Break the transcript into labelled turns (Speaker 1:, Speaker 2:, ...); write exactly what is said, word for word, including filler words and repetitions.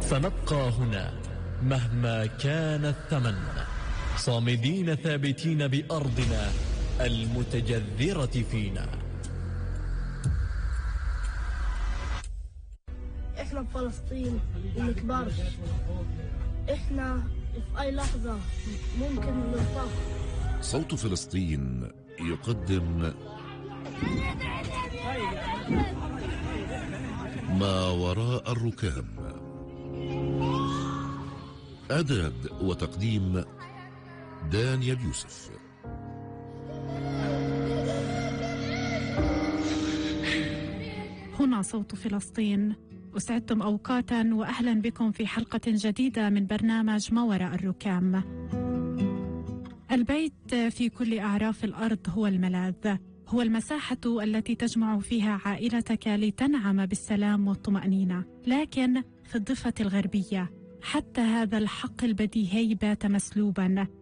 Speaker 1: سنبقى هنا مهما كان الثمن، صامدين ثابتين بأرضنا المتجذرة فينا.
Speaker 2: احنا بفلسطين منكبرش، احنا في اي لحظة ممكن ننطق.
Speaker 3: صوت فلسطين يقدم ما وراء الركام، إعداد وتقديم دانيال يوسف.
Speaker 4: هنا صوت فلسطين، أسعدتم أوقاتا وأهلا بكم في حلقة جديدة من برنامج ما وراء الركام. البيت في كل أعراف الأرض هو الملاذ، هو المساحة التي تجمع فيها عائلتك لتنعم بالسلام والطمأنينة. لكن في الضفة الغربية حتى هذا الحق البديهي بات مسلوبا